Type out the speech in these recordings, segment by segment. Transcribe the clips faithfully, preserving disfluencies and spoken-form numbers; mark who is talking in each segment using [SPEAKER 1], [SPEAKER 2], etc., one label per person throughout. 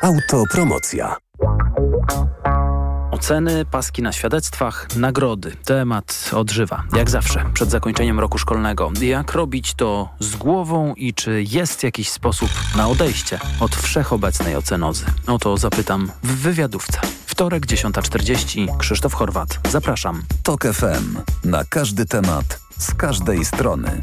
[SPEAKER 1] Autopromocja.
[SPEAKER 2] Oceny, paski na świadectwach, nagrody. Temat odżywa, jak zawsze, przed zakończeniem roku szkolnego. Jak robić to z głową i czy jest jakiś sposób na odejście od wszechobecnej ocenozy? O to zapytam w wywiadówce. Wtorek, dziesiąta czterdzieści. Krzysztof Horwat. Zapraszam.
[SPEAKER 1] Tok F M. Na każdy temat, z każdej strony.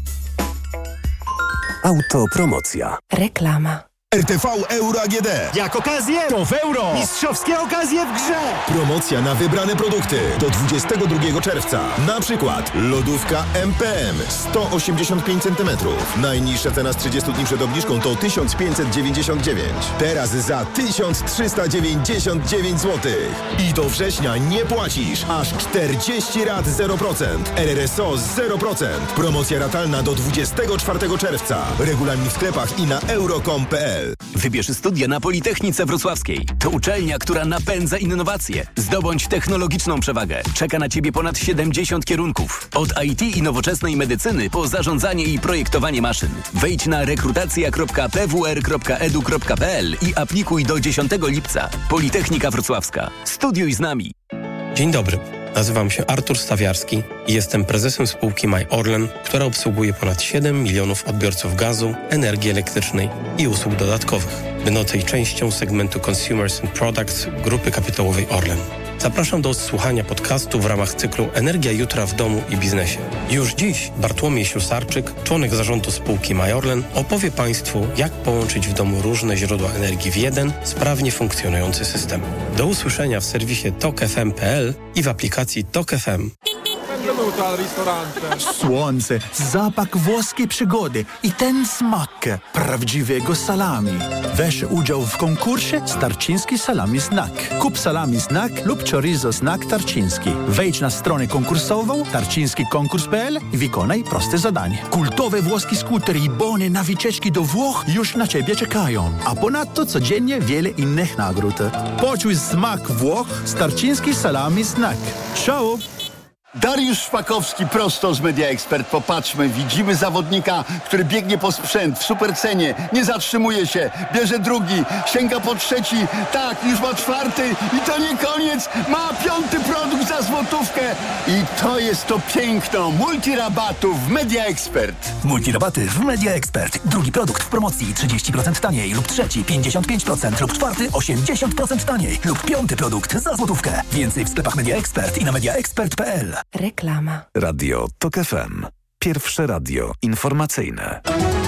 [SPEAKER 1] Autopromocja.
[SPEAKER 3] Reklama.
[SPEAKER 4] R T V Euro A G D.
[SPEAKER 5] Jak okazję, to w euro. Mistrzowskie okazje w grze.
[SPEAKER 4] Promocja na wybrane produkty do dwudziestego drugiego czerwca. Na przykład lodówka M P M sto osiemdziesiąt pięć centymetrów. Najniższa cena z trzydziestu dni przed obniżką to tysiąc pięćset dziewięćdziesiąt dziewięć. Teraz za tysiąc trzysta dziewięćdziesiąt dziewięć złotych. I do września nie płacisz. Aż czterdzieści rat zero procent. R R S O zero procent. Promocja ratalna do dwudziestego czwartego czerwca. Regulamin w sklepach i na euro kropka com kropka p l.
[SPEAKER 6] Wybierz studia na Politechnice Wrocławskiej. To uczelnia, która napędza innowacje. Zdobądź technologiczną przewagę. Czeka na Ciebie ponad siedemdziesiąt kierunków. Od I T i nowoczesnej medycyny po zarządzanie i projektowanie maszyn. Wejdź na rekrutacja kropka p w r kropka e d u kropka p l i aplikuj do dziesiątego lipca. Politechnika Wrocławska. Studiuj z nami.
[SPEAKER 7] Dzień dobry. Nazywam się Artur Stawiarski i jestem prezesem spółki My Orlen, która obsługuje ponad siedem milionów odbiorców gazu, energii elektrycznej i usług dodatkowych, będącej częścią segmentu Consumers and Products Grupy Kapitałowej Orlen. Zapraszam do odsłuchania podcastu w ramach cyklu Energia jutra w domu i biznesie. Już dziś Bartłomiej Siusarczyk, członek zarządu spółki My Orlen, opowie Państwu, jak połączyć w domu różne źródła energii w jeden, sprawnie funkcjonujący system. Do usłyszenia w serwisie tok f m kropka p l i w aplikacji Tok F M.
[SPEAKER 8] Słońce, zapach włoskiej przygody i ten smak prawdziwego salami. Weź udział w konkursie Starczyński Salami Snack. Kup salami Snack lub chorizo Snack Tarczyński. Wejdź na stronę konkursową tarczyński konkurs kropka p l i wykonaj proste zadanie. Kultowe włoskie skutery i bony na wycieczki do Włoch już na Ciebie czekają. A ponadto codziennie wiele innych nagród. Poczuj smak Włoch z Tarczyński Salami Snack. Ciao!
[SPEAKER 9] Dariusz Szpakowski prosto z Media Expert. Popatrzmy, widzimy zawodnika, który biegnie po sprzęt w supercenie, nie zatrzymuje się, bierze drugi, sięga po trzeci, tak, już ma czwarty i to nie koniec, ma piąty produkt za złotówkę i to jest to piękno multirabatów w Media Expert.
[SPEAKER 10] Multirabaty w Media Expert. Drugi produkt w promocji trzydzieści procent taniej lub trzeci pięćdziesiąt pięć procent lub czwarty osiemdziesiąt procent taniej lub piąty produkt za złotówkę. Więcej w sklepach Media Expert i na media expert kropka p l.
[SPEAKER 3] Reklama.
[SPEAKER 1] Radio Tok F M. Pierwsze radio informacyjne.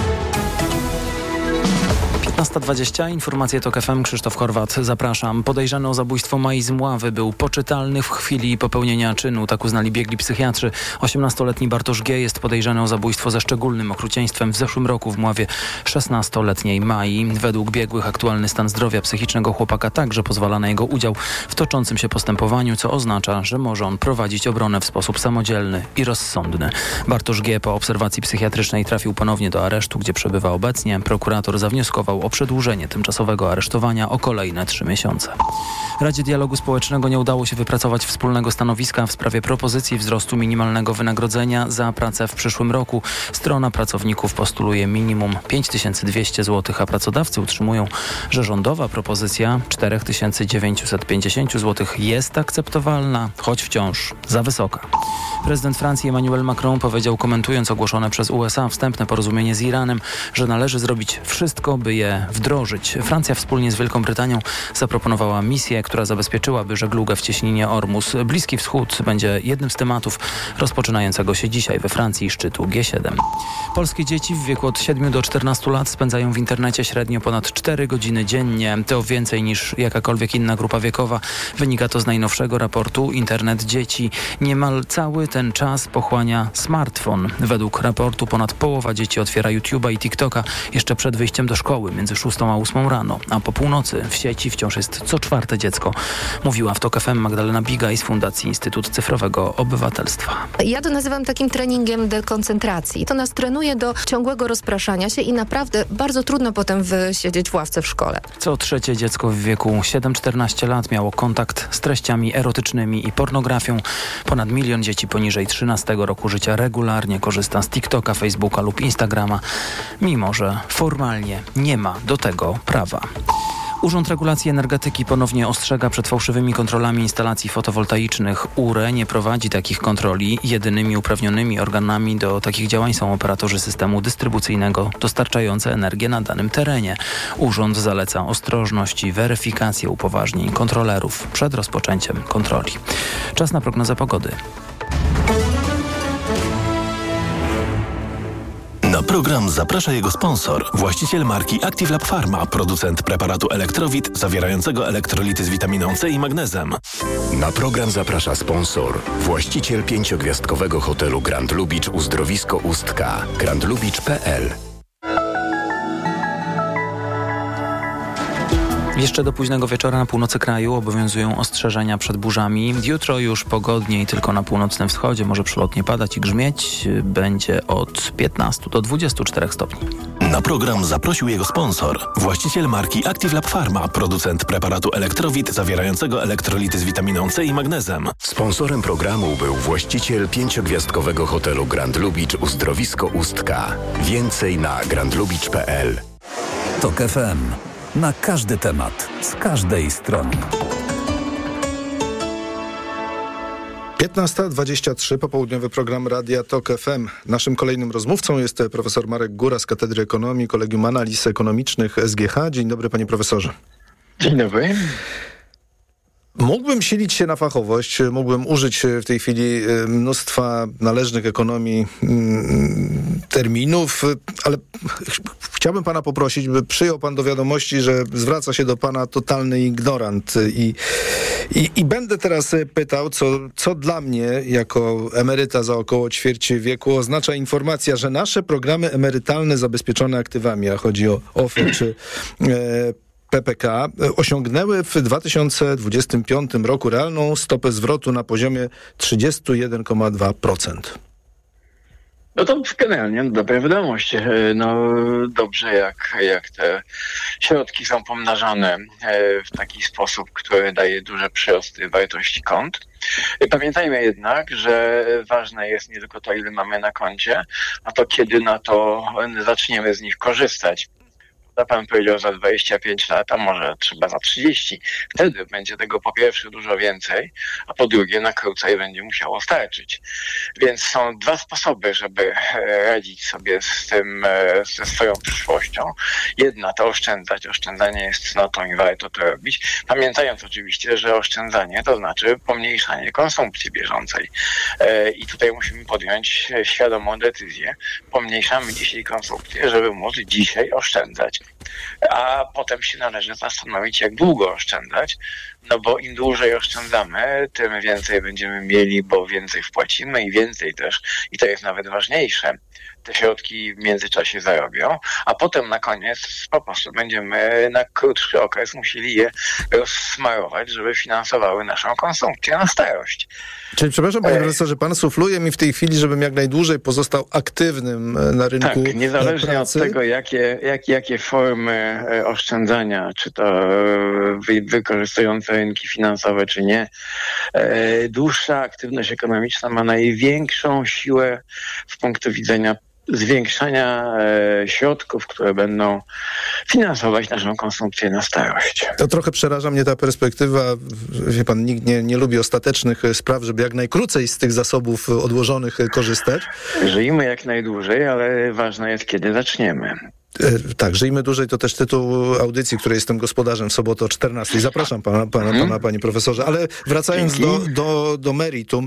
[SPEAKER 2] piętnasta dwadzieścia. Informacje Tok F M. Krzysztof Horwat. Zapraszam. Podejrzany o zabójstwo Mai z Mławy był poczytalny w chwili popełnienia czynu. Tak uznali biegli psychiatrzy. osiemnastoletni Bartosz G. jest podejrzany o zabójstwo ze szczególnym okrucieństwem w zeszłym roku w Mławie szesnastoletniej Mai. Według biegłych aktualny stan zdrowia psychicznego chłopaka także pozwala na jego udział w toczącym się postępowaniu, co oznacza, że może on prowadzić obronę w sposób samodzielny i rozsądny. Bartosz G. po obserwacji psychiatrycznej trafił ponownie do aresztu, gdzie przebywa obecnie. Prokurator zawnioskował o przedłużenie tymczasowego aresztowania o kolejne trzy miesiące. Radzie Dialogu Społecznego nie udało się wypracować wspólnego stanowiska w sprawie propozycji wzrostu minimalnego wynagrodzenia za pracę w przyszłym roku. Strona pracowników postuluje minimum pięć tysięcy dwieście złotych, a pracodawcy utrzymują, że rządowa propozycja cztery tysiące dziewięćset pięćdziesiąt złotych jest akceptowalna, choć wciąż za wysoka. Prezydent Francji Emmanuel Macron powiedział, komentując ogłoszone przez U S A wstępne porozumienie z Iranem, że należy zrobić wszystko, by je wdrożyć. Francja wspólnie z Wielką Brytanią zaproponowała misję, która zabezpieczyłaby żeglugę w cieśninie Ormus. Bliski Wschód będzie jednym z tematów rozpoczynającego się dzisiaj we Francji szczytu G siedem. Polskie dzieci w wieku od siedmiu do czternastu lat spędzają w internecie średnio ponad cztery godziny dziennie. To więcej niż jakakolwiek inna grupa wiekowa. Wynika to z najnowszego raportu Internet Dzieci. Niemal cały ten czas pochłania smartfon. Według raportu ponad połowa dzieci otwiera YouTube'a i TikToka jeszcze przed wyjściem do szkoły między szóstą a ósmą rano, a po północy w sieci wciąż jest co czwarte dziecko. Mówiła w Tok F M Magdalena Bigaj z Fundacji Instytut Cyfrowego Obywatelstwa.
[SPEAKER 3] Ja to nazywam takim treningiem dekoncentracji. To nas trenuje do ciągłego rozpraszania się i naprawdę bardzo trudno potem wysiedzieć w ławce w szkole.
[SPEAKER 2] Co trzecie dziecko w wieku siedem do czternastu lat miało kontakt z treściami erotycznymi i pornografią. Ponad milion dzieci poniżej trzynastego roku życia regularnie korzysta z TikToka, Facebooka lub Instagrama, mimo że formalnie nie ma do tego prawa. Urząd Regulacji Energetyki ponownie ostrzega przed fałszywymi kontrolami instalacji fotowoltaicznych. U R E nie prowadzi takich kontroli. Jedynymi uprawnionymi organami do takich działań są operatorzy systemu dystrybucyjnego dostarczający energię na danym terenie. Urząd zaleca ostrożność i weryfikację upoważnień kontrolerów przed rozpoczęciem kontroli. Czas na prognozę pogody.
[SPEAKER 1] Na program zaprasza jego sponsor, właściciel marki Active Lab Pharma, producent preparatu Elektrowit zawierającego elektrolity z witaminą C i magnezem.
[SPEAKER 11] Na program zaprasza sponsor, właściciel pięciogwiazdkowego hotelu Grand Lubicz Uzdrowisko Ustka, grand lubicz kropka p l.
[SPEAKER 2] Jeszcze do późnego wieczora na północy kraju obowiązują ostrzeżenia przed burzami. Jutro już pogodniej, tylko na północnym wschodzie może przelotnie padać i grzmieć. Będzie od piętnastu do dwudziestu czterech stopni.
[SPEAKER 1] Na program zaprosił jego sponsor, właściciel marki Active Lab Pharma, producent preparatu Elektrowit zawierającego elektrolity z witaminą C i magnezem.
[SPEAKER 11] Sponsorem programu był właściciel pięciogwiazdkowego hotelu Grand Lubicz Uzdrowisko Ustka. Więcej na grand lubicz kropka p l.
[SPEAKER 12] Tok F M. Na każdy temat, z każdej strony.
[SPEAKER 13] piętnasta dwadzieścia trzy, popołudniowy program Radia Tok F M. Naszym kolejnym rozmówcą jest profesor Marek Góra z Katedry Ekonomii, Kolegium Analiz Ekonomicznych S G H. Dzień dobry, panie profesorze.
[SPEAKER 14] Dzień dobry.
[SPEAKER 13] Mógłbym silić się na fachowość, mógłbym użyć w tej chwili mnóstwa należnych ekonomii terminów, ale chciałbym pana poprosić, by przyjął pan do wiadomości, że zwraca się do pana totalny ignorant i, i, i będę teraz pytał, co, co dla mnie, jako emeryta za około ćwierć wieku, oznacza informacja, że nasze programy emerytalne zabezpieczone aktywami, a chodzi o O F E czy e, P P K, osiągnęły w dwa tysiące dwudziestym piątym roku realną stopę zwrotu na poziomie trzydzieści jeden przecinek dwa procent.
[SPEAKER 14] No to generalnie dobra wiadomość. No dobrze, jak, jak te środki są pomnażane w taki sposób, który daje duże przyrosty wartości kont. Pamiętajmy jednak, że ważne jest nie tylko to, ile mamy na koncie, a to, kiedy na to zaczniemy z nich korzystać. Pan powiedział za dwadzieścia pięć lat, a może trzeba za trzydzieści. Wtedy będzie tego po pierwsze dużo więcej, a po drugie na krócej będzie musiało starczyć. Więc są dwa sposoby, żeby radzić sobie z tym, ze swoją przyszłością. Jedna to oszczędzać. Oszczędzanie jest cnotą i warto to robić. Pamiętając oczywiście, że oszczędzanie to znaczy pomniejszanie konsumpcji bieżącej. I tutaj musimy podjąć świadomą decyzję. Pomniejszamy dzisiaj konsumpcję, żeby móc dzisiaj oszczędzać. A potem się należy zastanowić, jak długo oszczędzać, no bo im dłużej oszczędzamy, tym więcej będziemy mieli, bo więcej wpłacimy i więcej też, i to jest nawet ważniejsze, te środki w międzyczasie zarobią, a potem na koniec po prostu będziemy na krótszy okres musieli je rozsmarować, żeby finansowały naszą konsumpcję na starość.
[SPEAKER 13] Czyli przepraszam, panie profesorze, pan sufluje mi w tej chwili, żebym jak najdłużej pozostał aktywnym na rynku
[SPEAKER 14] Tak, niezależnie
[SPEAKER 13] pracy.
[SPEAKER 14] od tego, jakie, jak, jakie formy oszczędzania, czy to wy, wykorzystujące rynki finansowe, czy nie, dłuższa aktywność ekonomiczna ma największą siłę z punktu widzenia zwiększania e, środków, które będą finansować naszą konsumpcję na starość.
[SPEAKER 13] To trochę przeraża mnie ta perspektywa. Wie pan, nikt nie, nie lubi ostatecznych spraw, żeby jak najkrócej z tych zasobów odłożonych korzystać.
[SPEAKER 14] Żyjmy jak najdłużej, ale ważne jest, kiedy zaczniemy.
[SPEAKER 13] Tak, Żyjmy dłużej to też tytuł audycji, której jestem gospodarzem w sobotę o czternastej. Zapraszam pana, pana, hmm. pana panie profesorze. Ale wracając do, do, do meritum,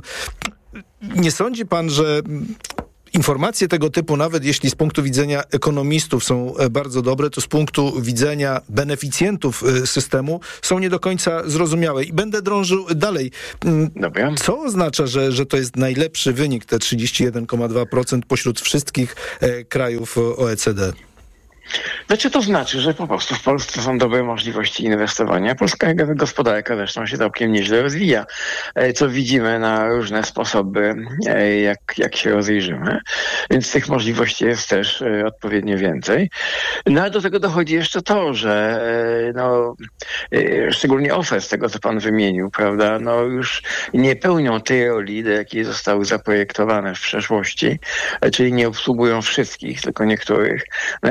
[SPEAKER 13] nie sądzi pan, że informacje tego typu, nawet jeśli z punktu widzenia ekonomistów są bardzo dobre, to z punktu widzenia beneficjentów systemu są nie do końca zrozumiałe. I będę drążył dalej.
[SPEAKER 14] Dobra.
[SPEAKER 13] Co oznacza, że, że to jest najlepszy wynik, te trzydzieści jeden przecinek dwa procent pośród wszystkich krajów O E C D?
[SPEAKER 14] Znaczy to znaczy, że po prostu w Polsce są dobre możliwości inwestowania. Polska gospodarka zresztą się całkiem nieźle rozwija, co widzimy na różne sposoby, jak, jak się rozejrzymy. Więc tych możliwości jest też odpowiednio więcej. No a do tego dochodzi jeszcze to, że no, szczególnie O F E, z tego co pan wymienił, prawda, no już nie pełnią tej roli, do jakiej zostały zaprojektowane w przeszłości, czyli nie obsługują wszystkich, tylko niektórych. No jak się nie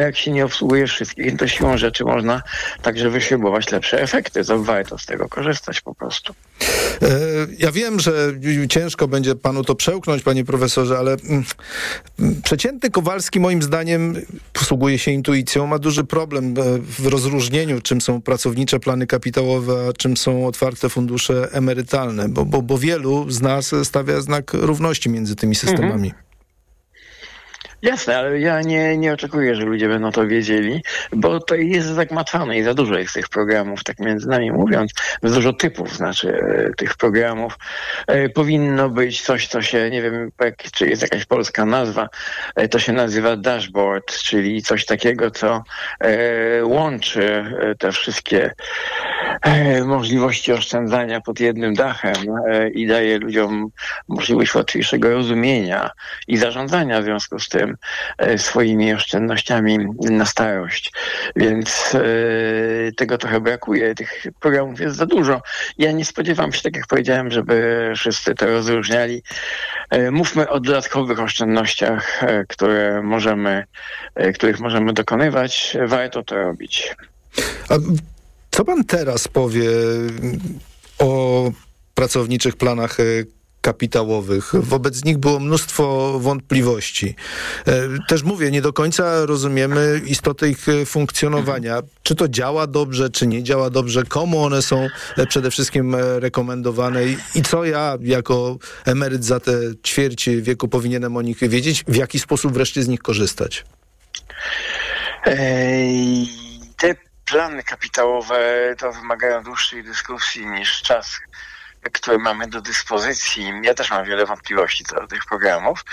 [SPEAKER 14] nie obsługuje wszystkich, to siłą rzeczy można także wyśrubować lepsze efekty. Warto z tego korzystać po prostu.
[SPEAKER 13] Ja wiem, że ciężko będzie panu to przełknąć, panie profesorze, ale przeciętny Kowalski moim zdaniem posługuje się intuicją, ma duży problem w rozróżnieniu, czym są pracownicze plany kapitałowe, a czym są otwarte fundusze emerytalne, bo, bo, bo wielu z nas stawia znak równości między tymi systemami. Mhm.
[SPEAKER 14] Jasne, ale ja nie, nie oczekuję, że ludzie będą to wiedzieli, bo to jest zagmatwane i za dużo jest tych programów, tak między nami mówiąc, za dużo typów, znaczy e, tych programów. E, powinno być coś, co się, nie wiem, jak, czy jest jakaś polska nazwa, e, to się nazywa dashboard, czyli coś takiego, co e, łączy e, te wszystkie e, możliwości oszczędzania pod jednym dachem e, i daje ludziom możliwość łatwiejszego rozumienia i zarządzania w związku z tym swoimi oszczędnościami na starość. Więc e, tego trochę brakuje. Tych programów jest za dużo. Ja nie spodziewam się, tak jak powiedziałem, żeby wszyscy to rozróżniali. E, mówmy o dodatkowych oszczędnościach, e, które możemy, e, których możemy dokonywać. Warto to robić.
[SPEAKER 13] A co pan teraz powie o pracowniczych planach kapitałowych? Wobec nich było mnóstwo wątpliwości. Też mówię, nie do końca rozumiemy istotę ich funkcjonowania. Czy to działa dobrze, czy nie działa dobrze? Komu one są przede wszystkim rekomendowane? I co ja jako emeryt za te ćwierć wieku powinienem o nich wiedzieć? W jaki sposób wreszcie z nich korzystać?
[SPEAKER 14] Ej, te plany kapitałowe to wymagają dłuższej dyskusji niż czas, które mamy do dyspozycji. Ja też mam wiele wątpliwości co do tych programów.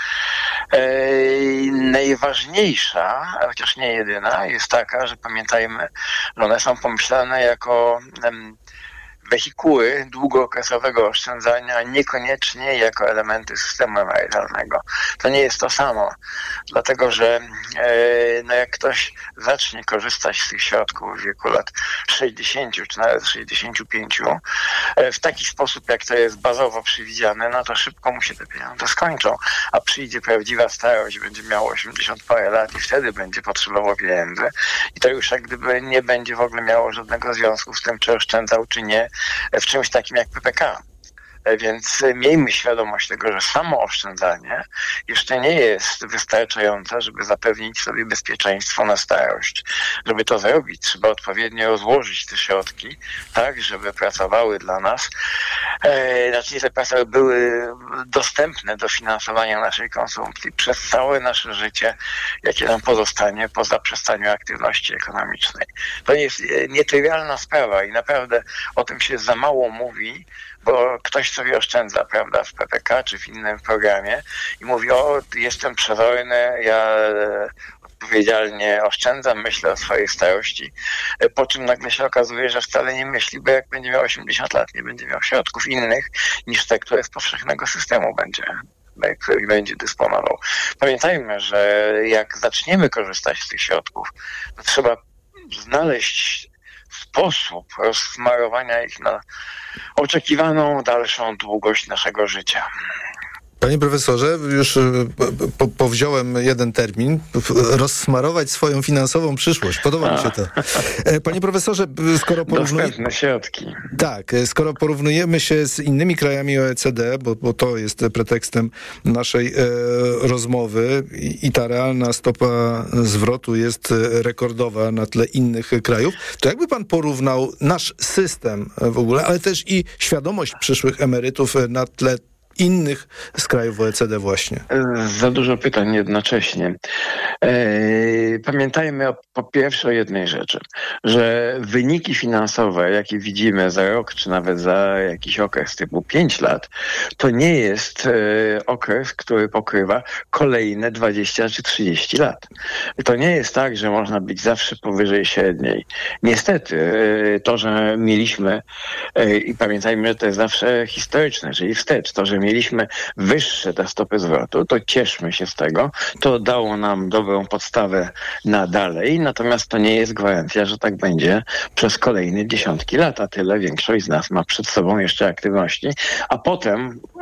[SPEAKER 14] Eee, najważniejsza, chociaż nie jedyna, jest taka, że pamiętajmy, że one są pomyślane jako em, wehikuły długookresowego oszczędzania, niekoniecznie jako elementy systemu emerytalnego. To nie jest to samo, dlatego że e, no jak ktoś zacznie korzystać z tych środków w wieku lat sześćdziesięciu czy nawet sześćdziesięciu pięciu e, w taki sposób, jak to jest bazowo przewidziane, no to szybko mu się te pieniądze skończą, a przyjdzie prawdziwa starość, będzie miał osiemdziesiąt parę lat i wtedy będzie potrzebował pieniędzy i to już jak gdyby nie będzie w ogóle miało żadnego związku z tym, czy oszczędzał, czy nie, w czymś takim jak P P K. Więc miejmy świadomość tego, że samo oszczędzanie jeszcze nie jest wystarczające, żeby zapewnić sobie bezpieczeństwo na starość. Żeby to zrobić, trzeba odpowiednio rozłożyć te środki, tak, żeby pracowały dla nas, e, znaczy, żeby pracowały, były dostępne do finansowania naszej konsumpcji przez całe nasze życie, jakie nam pozostanie po zaprzestaniu aktywności ekonomicznej. To jest nietrywialna sprawa i naprawdę o tym się za mało mówi, bo ktoś sobie oszczędza, prawda, w P P K czy w innym programie i mówi, o, jestem przezorny, ja odpowiedzialnie oszczędzam, myślę o swojej starości, po czym nagle się okazuje, że wcale nie myśli, bo jak będzie miał osiemdziesiąt lat, nie będzie miał środków innych niż te, które z powszechnego systemu będzie, który będzie dysponował. Pamiętajmy, że jak zaczniemy korzystać z tych środków, to trzeba znaleźć sposób rozsmarowania ich na oczekiwaną dalszą długość naszego życia.
[SPEAKER 13] Panie profesorze, już po, powziąłem jeden termin. Rozsmarować swoją finansową przyszłość. Podoba A. mi się to. Panie profesorze, skoro porównujemy...
[SPEAKER 14] Dostępne środki.
[SPEAKER 13] Tak, skoro porównujemy się z innymi krajami O E C D, bo, bo to jest pretekstem naszej e, rozmowy i, i ta realna stopa zwrotu jest rekordowa na tle innych krajów, to jakby pan porównał nasz system w ogóle, ale też i świadomość przyszłych emerytów na tle innych z krajów O E C D właśnie?
[SPEAKER 14] Za dużo pytań jednocześnie. Pamiętajmy o, po pierwsze o jednej rzeczy, że wyniki finansowe, jakie widzimy za rok, czy nawet za jakiś okres typu pięć lat, to nie jest okres, który pokrywa kolejne dwadzieścia czy trzydzieści lat. To nie jest tak, że można być zawsze powyżej średniej. Niestety, to, że mieliśmy, i pamiętajmy, że to jest zawsze historyczne, czyli wstecz, to, że mieliśmy wyższe te stopy zwrotu, to cieszmy się z tego. To dało nam dobrą podstawę na dalej, natomiast to nie jest gwarancja, że tak będzie przez kolejne dziesiątki lat, a tyle większość z nas ma przed sobą jeszcze aktywności, a potem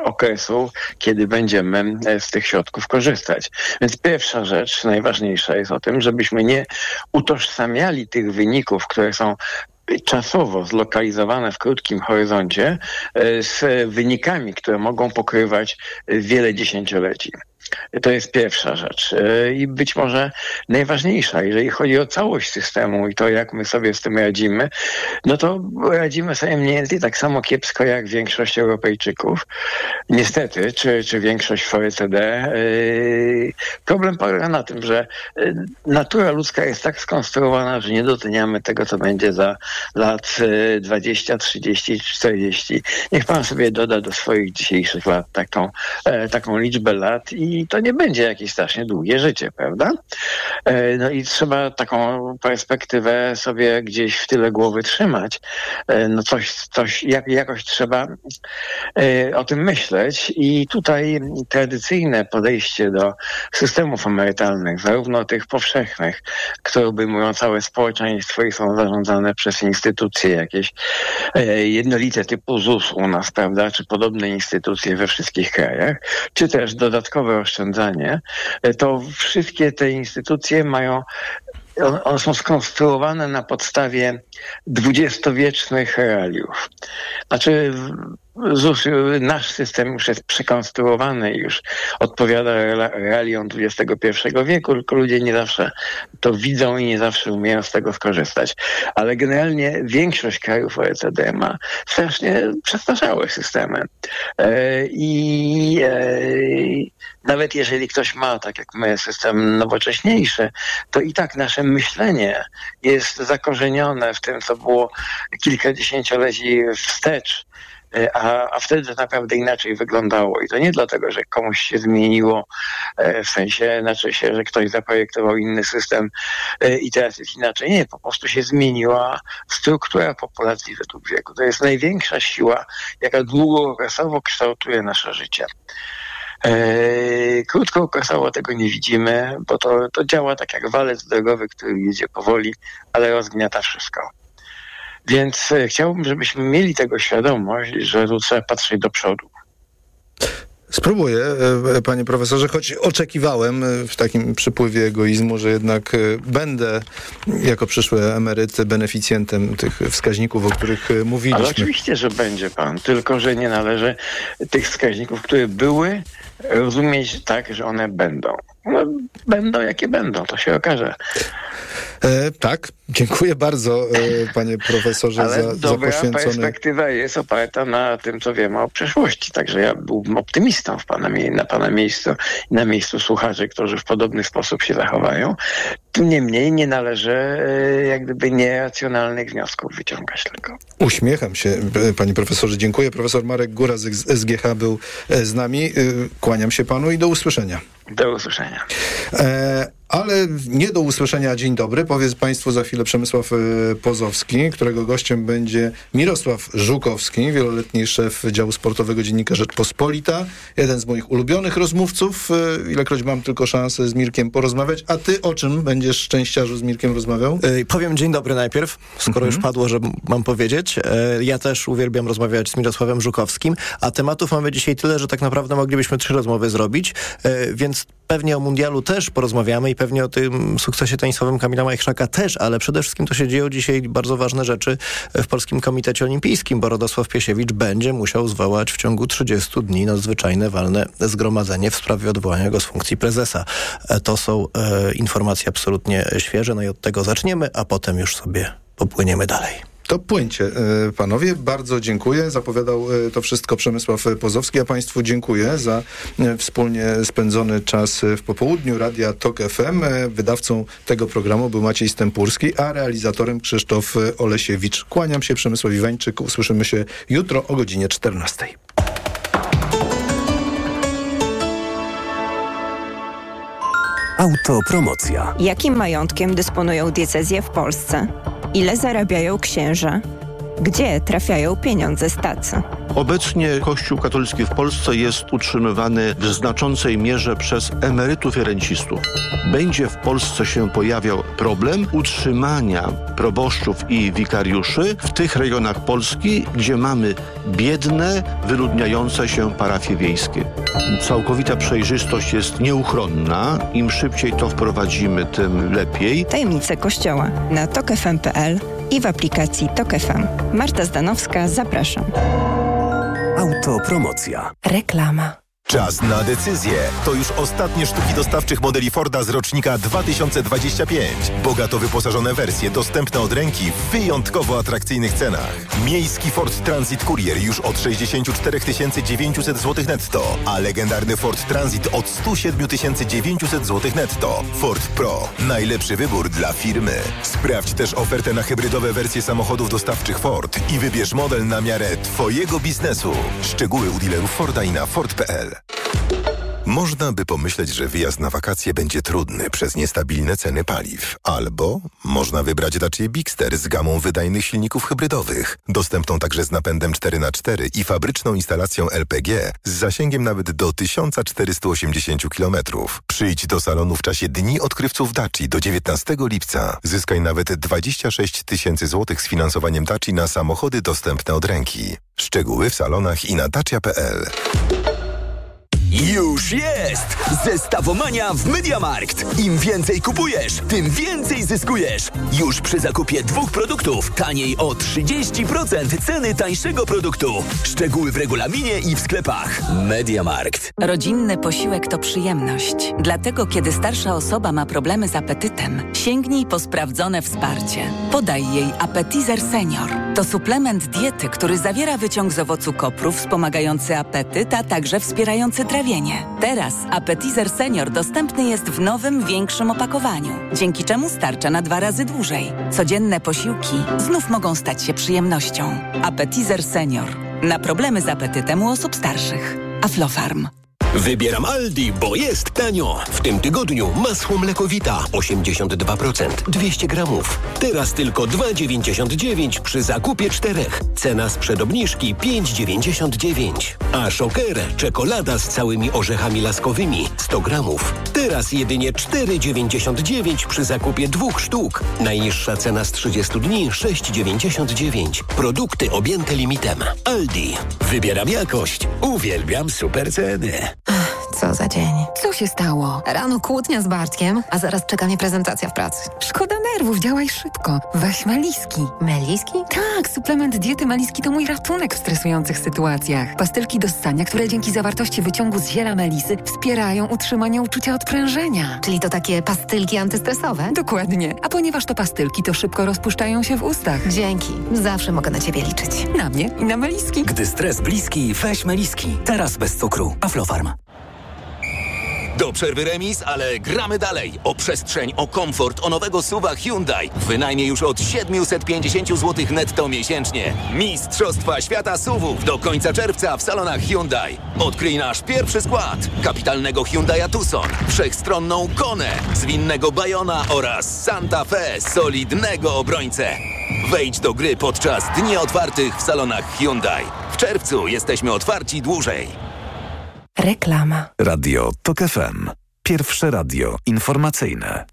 [SPEAKER 14] okresu, kiedy będziemy z tych środków korzystać. Więc pierwsza rzecz, najważniejsza jest o tym, żebyśmy nie utożsamiali tych wyników, które są czasowo zlokalizowane w krótkim horyzoncie z wynikami, które mogą pokrywać wiele dziesięcioleci. To jest pierwsza rzecz. I być może najważniejsza, jeżeli chodzi o całość systemu i to, jak my sobie z tym radzimy, no to radzimy sobie mniej więcej tak samo kiepsko jak większość Europejczyków. Niestety, czy, czy większość w O E C D. Problem polega na tym, że natura ludzka jest tak skonstruowana, że nie doceniamy tego, co będzie za lat dwadzieścia, trzydzieści, czterdzieści. Niech pan sobie doda do swoich dzisiejszych lat taką, taką liczbę lat i to nie będzie jakieś strasznie długie życie, prawda? No i trzeba taką perspektywę sobie gdzieś w tyle głowy trzymać. No coś, coś jak, jakoś trzeba o tym myśleć i tutaj tradycyjne podejście do systemów emerytalnych, zarówno tych powszechnych, które obejmują całe społeczeństwo i są zarządzane przez instytucje jakieś jednolite typu ZUS u nas, prawda, czy podobne instytucje we wszystkich krajach, czy też dodatkowe oszczędzanie, to wszystkie te instytucje mają, one są skonstruowane na podstawie dwudziestowiecznych realiów. Znaczy ZUS, nasz system już jest przekonstruowany i już odpowiada realiom dwudziestego pierwszego wieku, tylko ludzie nie zawsze to widzą i nie zawsze umieją z tego skorzystać. Ale generalnie większość krajów O E C D ma strasznie przestarzałe systemy. I nawet jeżeli ktoś ma, tak jak my, system nowocześniejszy, to i tak nasze myślenie jest zakorzenione w tym, co było kilka dziesięcioleci wstecz. A, a wtedy to naprawdę inaczej wyglądało. I to nie dlatego, że komuś się zmieniło, w sensie, znaczy się, że ktoś zaprojektował inny system i teraz jest inaczej. Nie, po prostu się zmieniła struktura populacji według wieku. To jest największa siła, jaka długookresowo kształtuje nasze życie. Krótkookresowo tego nie widzimy, bo to, to działa tak jak walec drogowy, który jedzie powoli, ale rozgniata wszystko. Więc chciałbym, żebyśmy mieli tego świadomość, że tu trzeba patrzeć do przodu.
[SPEAKER 13] Spróbuję, panie profesorze, choć oczekiwałem w takim przypływie egoizmu, że jednak będę jako przyszły emeryt beneficjentem tych wskaźników, o których mówiliśmy.
[SPEAKER 14] Ale oczywiście, że będzie pan, tylko że nie należy tych wskaźników, które były, rozumieć tak, że one będą. No, będą jakie będą, to się okaże.
[SPEAKER 13] E, tak, dziękuję bardzo, e, panie profesorze,
[SPEAKER 14] Ale
[SPEAKER 13] za,
[SPEAKER 14] dobra
[SPEAKER 13] za poświęcony...
[SPEAKER 14] perspektywa jest oparta na tym, co wiemy o przyszłości. Także ja byłbym optymistą w pana, na pana miejscu i na miejscu słuchaczy, którzy w podobny sposób się zachowają. Tym niemniej nie należy e, jak gdyby nieracjonalnych wniosków wyciągać tylko.
[SPEAKER 13] Uśmiecham się, panie profesorze, dziękuję. Profesor Marek Góra z S G H był z nami. Kłaniam się panu i do usłyszenia.
[SPEAKER 14] Do usłyszenia.
[SPEAKER 13] E, ale nie do usłyszenia dzień dobry, powie państwu za chwilę Przemysław Pozowski, którego gościem będzie Mirosław Żukowski, wieloletni szef działu sportowego Dziennika Rzeczpospolita, jeden z moich ulubionych rozmówców. Ilekroć mam tylko szansę z Mirkiem porozmawiać. A ty o czym będziesz, szczęściarzu, z Mirkiem rozmawiał?
[SPEAKER 15] Yy, powiem dzień dobry najpierw, skoro mhm. już padło, że mam powiedzieć. Yy, ja też uwielbiam rozmawiać z Mirosławem Żukowskim, a tematów mamy dzisiaj tyle, że tak naprawdę moglibyśmy trzy rozmowy zrobić, yy, więc pewnie o mundialu też porozmawiamy i pewnie o tym sukcesie tenisowym Kamila Majchrzaka też, ale przede wszystkim to się dzieją dzisiaj bardzo ważne rzeczy w Polskim Komitecie Olimpijskim, bo Radosław Piesiewicz będzie musiał zwołać w ciągu trzydziestu dni nadzwyczajne walne zgromadzenie w sprawie odwołania go z funkcji prezesa. To są e, informacje absolutnie świeże, no i od tego zaczniemy, a potem już sobie popłyniemy dalej.
[SPEAKER 13] To płyńcie, panowie. Bardzo dziękuję. Zapowiadał to wszystko Przemysław Pozowski. A państwu dziękuję za wspólnie spędzony czas w popołudniu Radia Tok F M. Wydawcą tego programu był Maciej Stępurski, a realizatorem Krzysztof Olesiewicz. Kłaniam się, Przemysław Iwańczyk. Usłyszymy się jutro o godzinie czternastej.
[SPEAKER 12] Autopromocja.
[SPEAKER 16] Jakim majątkiem dysponują diecezje w Polsce? Ile zarabiają księża? Gdzie trafiają pieniądze z tacy?
[SPEAKER 17] Obecnie Kościół katolicki w Polsce jest utrzymywany w znaczącej mierze przez emerytów i rencistów. Będzie w Polsce się pojawiał problem utrzymania proboszczów i wikariuszy w tych regionach Polski, gdzie mamy biedne, wyludniające się parafie wiejskie. Całkowita przejrzystość jest nieuchronna. Im szybciej to wprowadzimy, tym lepiej.
[SPEAKER 16] Tajemnice Kościoła na tok f m kropka p l i w aplikacji Tok F M. Marta Zdanowska, zapraszam.
[SPEAKER 12] Autopromocja.
[SPEAKER 16] Reklama.
[SPEAKER 4] Czas na decyzję. To już ostatnie sztuki dostawczych modeli Forda z rocznika dwa tysiące dwudziestego piątego. Bogato wyposażone wersje dostępne od ręki w wyjątkowo atrakcyjnych cenach. Miejski Ford Transit Courier już od sześćdziesiąt cztery tysiące dziewięćset złotych netto, a legendarny Ford Transit od sto siedem tysięcy dziewięćset złotych netto. Ford Pro. Najlepszy wybór dla firmy. Sprawdź też ofertę na hybrydowe wersje samochodów dostawczych Ford i wybierz model na miarę Twojego biznesu. Szczegóły u dealerów Forda i na ford kropka p l. Można by pomyśleć, że wyjazd na wakacje będzie trudny przez niestabilne ceny paliw. Albo można wybrać Dacia Bigster z gamą wydajnych silników hybrydowych, dostępną także z napędem cztery na cztery i fabryczną instalacją L P G z zasięgiem nawet do tysiąc czterysta osiemdziesiąt kilometrów. Przyjdź do salonu w czasie Dni Odkrywców Daci do dziewiętnastego lipca. Zyskaj nawet dwadzieścia sześć tysięcy złotych z finansowaniem Daci na samochody dostępne od ręki. Szczegóły w salonach i na dacia kropka p l.
[SPEAKER 18] Już jest! Zestawomania w Mediamarkt. Im więcej kupujesz, tym więcej zyskujesz. Już przy zakupie dwóch produktów taniej o trzydzieści procent ceny tańszego produktu. Szczegóły w regulaminie i w sklepach. Mediamarkt.
[SPEAKER 19] Rodzinny posiłek to przyjemność. Dlatego, kiedy starsza osoba ma problemy z apetytem, sięgnij po sprawdzone wsparcie. Podaj jej Appetizer Senior. To suplement diety, który zawiera wyciąg z owocu kopru wspomagający apetyt, a także wspierający trawienie. Teraz Appetizer Senior dostępny jest w nowym, większym opakowaniu, dzięki czemu starcza na dwa razy dłużej. Codzienne posiłki znów mogą stać się przyjemnością. Appetizer Senior. Na problemy z apetytem u osób starszych. Aflofarm.
[SPEAKER 20] Wybieram Aldi, bo jest tanio. W tym tygodniu masło mlekowita osiemdziesiąt dwa procent, dwieście gramów. Teraz tylko dwa dziewięćdziesiąt dziewięć przy zakupie czterech. Cena sprzed obniżki pięć dziewięćdziesiąt dziewięć. A Shocker, czekolada z całymi orzechami laskowymi, sto gramów. Teraz jedynie cztery dziewięćdziesiąt dziewięć przy zakupie dwóch sztuk. Najniższa cena z trzydziestu dni sześć dziewięćdziesiąt dziewięć. Produkty objęte limitem. Aldi. Wybieram jakość. Uwielbiam super ceny.
[SPEAKER 21] Co za dzień. Co się stało? Rano kłótnia z Bartkiem, a zaraz czeka mnie prezentacja w pracy. Szkoda nerwów, działaj szybko. Weź Meliski. Meliski? Tak, suplement diety Meliski to mój ratunek w stresujących sytuacjach. Pastylki do ssania, które dzięki zawartości wyciągu z ziela melisy wspierają utrzymanie uczucia odprężenia. Czyli to takie pastylki antystresowe? Dokładnie. A ponieważ to pastylki, to szybko rozpuszczają się w ustach. Dzięki. Zawsze mogę na ciebie liczyć. Na mnie i na Meliski.
[SPEAKER 18] Gdy stres bliski, weź Meliski. Teraz bez cukru. Aflofarm. Do przerwy remis, ale gramy dalej. O przestrzeń, o komfort, o nowego suwa Hyundai. Wynajmie już od siedemset pięćdziesiąt złotych netto miesięcznie. Mistrzostwa Świata suwów do końca czerwca w salonach Hyundai. Odkryj nasz pierwszy skład. Kapitalnego Hyundai'a Tucson, wszechstronną Konę, zwinnego Bayona oraz Santa Fe, solidnego obrońcę. Wejdź do gry podczas Dni Otwartych w salonach Hyundai. W czerwcu jesteśmy otwarci dłużej.
[SPEAKER 12] Reklama. Radio Tok F M. Pierwsze radio informacyjne.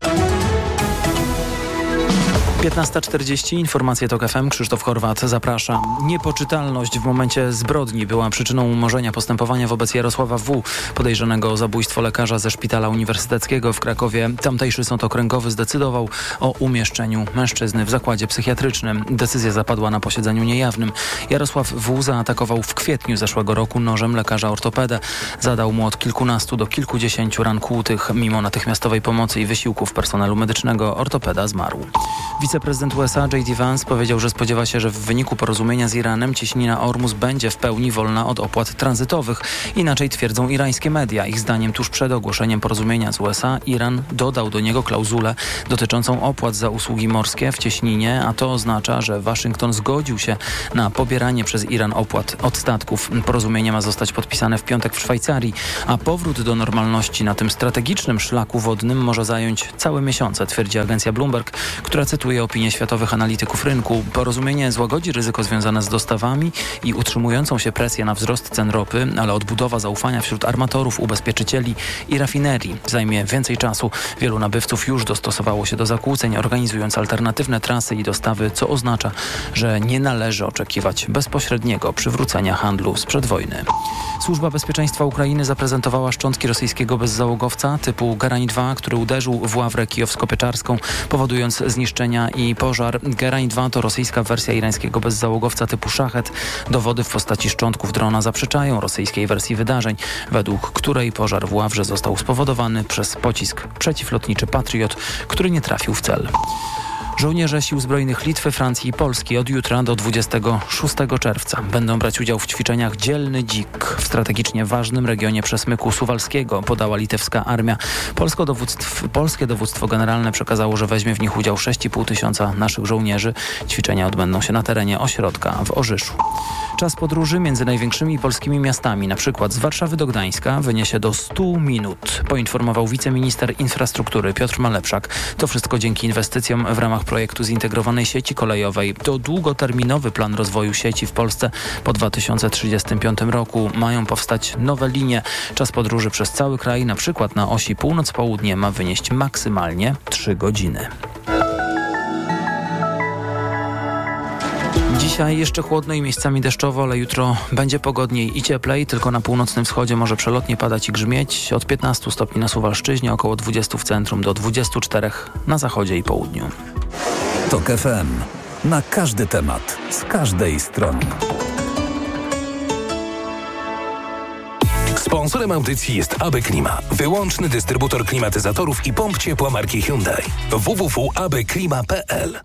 [SPEAKER 2] piętnasta czterdzieści, informacje Tok F M, Krzysztof Horwat, zapraszam. Niepoczytalność w momencie zbrodni była przyczyną umorzenia postępowania wobec Jarosława W., podejrzanego o zabójstwo lekarza ze Szpitala Uniwersyteckiego w Krakowie. Tamtejszy Sąd Okręgowy zdecydował o umieszczeniu mężczyzny w zakładzie psychiatrycznym. Decyzja zapadła na posiedzeniu niejawnym. Jarosław W. zaatakował w kwietniu zeszłego roku nożem lekarza ortopedę. Zadał mu od kilkunastu do kilkudziesięciu ran kłutych. Mimo natychmiastowej pomocy i wysiłków personelu medycznego ortopeda zmarł. Wiceprezydent U S A J D Vance powiedział, że spodziewa się, że w wyniku porozumienia z Iranem cieśnina Ormus będzie w pełni wolna od opłat tranzytowych. Inaczej twierdzą irańskie media. Ich zdaniem tuż przed ogłoszeniem porozumienia z U S A Iran dodał do niego klauzulę dotyczącą opłat za usługi morskie w cieśninie, a to oznacza, że Waszyngton zgodził się na pobieranie przez Iran opłat od statków. Porozumienie ma zostać podpisane w piątek w Szwajcarii, a powrót do normalności na tym strategicznym szlaku wodnym może zająć całe miesiące, twierdzi agencja Bloomberg, która cytuje niepokoje opinię światowych analityków rynku. Porozumienie złagodzi ryzyko związane z dostawami i utrzymującą się presję na wzrost cen ropy, ale odbudowa zaufania wśród armatorów, ubezpieczycieli i rafinerii zajmie więcej czasu. Wielu nabywców już dostosowało się do zakłóceń, organizując alternatywne trasy i dostawy, co oznacza, że nie należy oczekiwać bezpośredniego przywrócenia handlu sprzed wojny. Służba Bezpieczeństwa Ukrainy zaprezentowała szczątki rosyjskiego bezzałogowca typu Gerań dwa, który uderzył w ławrę kijowsko-pieczarską, powodując zniszczenia i pożar. Gerań dwa to rosyjska wersja irańskiego bezzałogowca typu Szachet. Dowody w postaci szczątków drona zaprzeczają rosyjskiej wersji wydarzeń, według której pożar w ławrze został spowodowany przez pocisk przeciwlotniczy Patriot, który nie trafił w cel. Żołnierze Sił Zbrojnych Litwy, Francji i Polski od jutra do dwudziestego szóstego czerwca będą brać udział w ćwiczeniach Dzielny Dzik w strategicznie ważnym regionie przesmyku suwalskiego, podała litewska armia. Polsko dowództw, polskie dowództwo generalne przekazało, że weźmie w nich udział sześć i pół tysiąca naszych żołnierzy. Ćwiczenia odbędą się na terenie ośrodka w Orzyszu. Czas podróży między największymi polskimi miastami, na przykład z Warszawy do Gdańska, wyniesie do stu minut, poinformował wiceminister infrastruktury Piotr Malepszak. To wszystko dzięki inwestycjom w ramach projektu zintegrowanej sieci kolejowej. To długoterminowy plan rozwoju sieci w Polsce. Po dwa tysiące trzydziestym piątym roku mają powstać nowe linie. Czas podróży przez cały kraj, na przykład na osi północ-południe, ma wynieść maksymalnie trzy godziny. Dzisiaj jeszcze chłodno i miejscami deszczowo, ale jutro będzie pogodniej i cieplej. Tylko na północnym wschodzie może przelotnie padać i grzmieć. Od piętnastu stopni na Suwalszczyźnie, około dwudziestu w centrum, do dwudziestu czterech na zachodzie i południu.
[SPEAKER 12] TOK F M. Na każdy temat, z każdej strony.
[SPEAKER 20] Sponsorem audycji jest A B Klima, wyłączny dystrybutor klimatyzatorów i pomp ciepła marki Hyundai. w w w kropka a b klima kropka p l.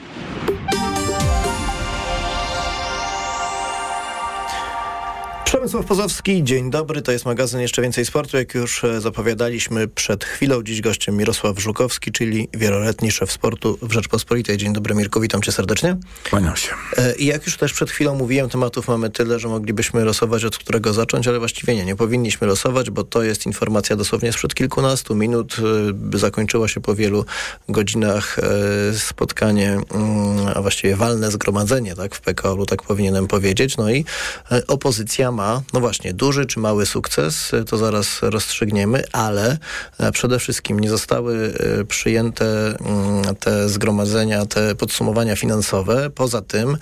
[SPEAKER 15] Przemysław Pozowski, dzień dobry, to jest magazyn Jeszcze Więcej Sportu. Jak już zapowiadaliśmy przed chwilą, dziś gościem Mirosław Żukowski, czyli wieloletni szef sportu w Rzeczpospolitej. Dzień dobry, Mirku, witam cię serdecznie.
[SPEAKER 5] Kłaniam się.
[SPEAKER 15] I jak już też przed chwilą mówiłem, tematów mamy tyle, że moglibyśmy losować, od którego zacząć, ale właściwie nie, nie powinniśmy losować, bo to jest informacja dosłownie sprzed kilkunastu minut. Zakończyło się po wielu godzinach spotkanie, a właściwie walne zgromadzenie, tak, w P K O-u, tak powinienem powiedzieć. No i opozycja ma no właśnie, duży czy mały sukces, to zaraz rozstrzygniemy, ale przede wszystkim nie zostały przyjęte te zgromadzenia, te podsumowania finansowe. Poza tym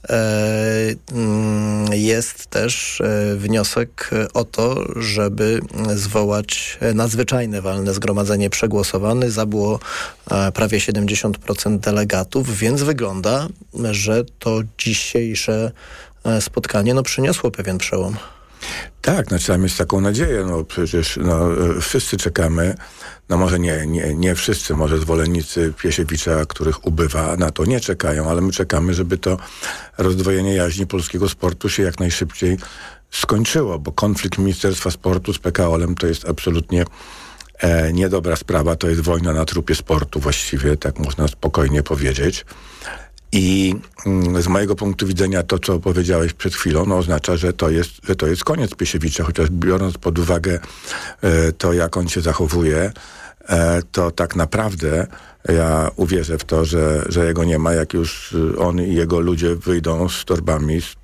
[SPEAKER 15] jest też wniosek o to, żeby zwołać nadzwyczajne walne zgromadzenie przegłosowany. Za było prawie siedemdziesiąt procent delegatów, więc wygląda, że to dzisiejsze spotkanie no, przyniosło pewien przełom.
[SPEAKER 5] Tak, no trzeba mieć taką nadzieję, no przecież no, wszyscy czekamy, no może nie, nie, nie wszyscy, może zwolennicy Piesiewicza, których ubywa, na to nie czekają, ale my czekamy, żeby to rozdwojenie jaźni polskiego sportu się jak najszybciej skończyło, bo konflikt Ministerstwa Sportu z P K O-em to jest absolutnie e, niedobra sprawa, to jest wojna na trupie sportu właściwie, tak można spokojnie powiedzieć. I mm, z mojego punktu widzenia to, co powiedziałeś przed chwilą, no, oznacza, że to jest, że to jest koniec Piesiewicza, chociaż biorąc pod uwagę e, to, jak on się zachowuje, e, to tak naprawdę ja uwierzę w to, że, że jego nie ma, jak już on i jego ludzie wyjdą z torbami z,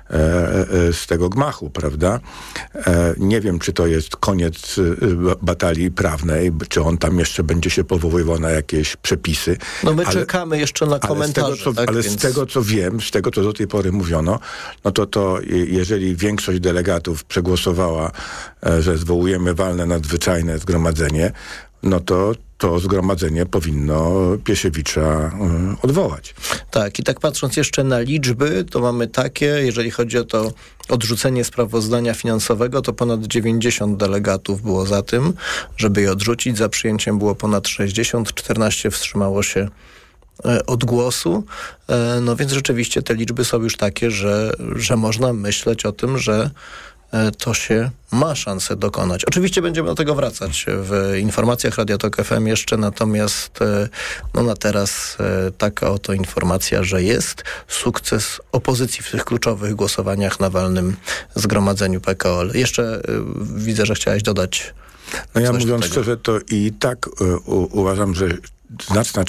[SPEAKER 5] e, z tego gmachu, prawda? E, nie wiem, czy to jest koniec batalii prawnej, czy on tam jeszcze będzie się powoływał na jakieś przepisy.
[SPEAKER 15] No my
[SPEAKER 5] ale,
[SPEAKER 15] czekamy jeszcze na komentarze.
[SPEAKER 5] Ale, z tego, co,
[SPEAKER 15] tak,
[SPEAKER 5] ale
[SPEAKER 15] więc...
[SPEAKER 5] z tego, co wiem, z tego, co do tej pory mówiono, no to to, jeżeli większość delegatów przegłosowała, że zwołujemy walne nadzwyczajne zgromadzenie, no to to zgromadzenie powinno Piesiewicza y, odwołać.
[SPEAKER 15] Tak, i tak patrząc jeszcze na liczby, to mamy takie, jeżeli chodzi o to odrzucenie sprawozdania finansowego, to ponad dziewięćdziesiąt delegatów było za tym, żeby je odrzucić. Za przyjęciem było ponad sześćdziesiąt, czternaście wstrzymało się od głosu. No więc rzeczywiście te liczby są już takie, że, że można myśleć o tym, że to się ma szansę dokonać. Oczywiście będziemy do tego wracać w informacjach Radia Tok F M jeszcze, natomiast no na teraz taka oto informacja, że jest sukces opozycji w tych kluczowych głosowaniach na walnym zgromadzeniu P K O. Jeszcze widzę, że chciałeś dodać.
[SPEAKER 5] No ja mówiąc szczerze, to i tak u, uważam, że znaczna